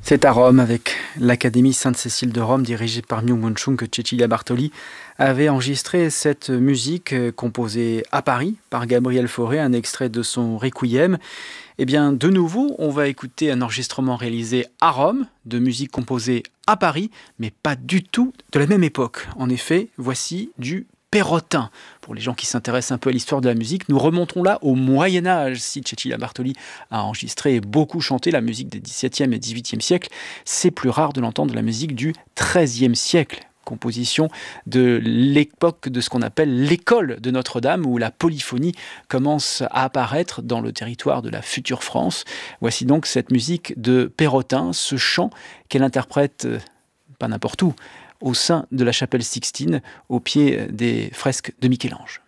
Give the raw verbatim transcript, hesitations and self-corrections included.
C'est à Rome, avec l'Académie Sainte-Cécile de Rome, dirigée par Myung-Whun Chung, que Cecilia Bartoli avait enregistré cette musique composée à Paris par Gabriel Fauré, un extrait de son Requiem. Eh bien, de nouveau, on va écouter un enregistrement réalisé à Rome, de musique composée à Paris, mais pas du tout de la même époque. En effet, voici du Perrotin. Pour les gens qui s'intéressent un peu à l'histoire de la musique, nous remontons là au Moyen-Âge. Si Cecilia Bartoli a enregistré et beaucoup chanté la musique des dix-septième et dix-huitième siècles, c'est plus rare de l'entendre de la musique du treizième siècle. Composition de l'époque de ce qu'on appelle l'école de Notre-Dame, où la polyphonie commence à apparaître dans le territoire de la future France. Voici donc cette musique de Perrotin, ce chant qu'elle interprète, euh, pas n'importe où, au sein de la chapelle Sixtine, au pied des fresques de Michel-Ange.